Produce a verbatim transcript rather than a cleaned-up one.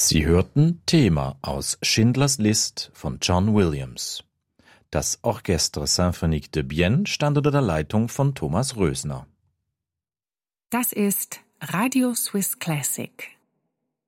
Sie hörten Thema aus Schindlers List von John Williams. Das Orchestre Symphonique de Bienne stand unter der Leitung von Thomas Rösner. Das ist Radio Swiss Classic.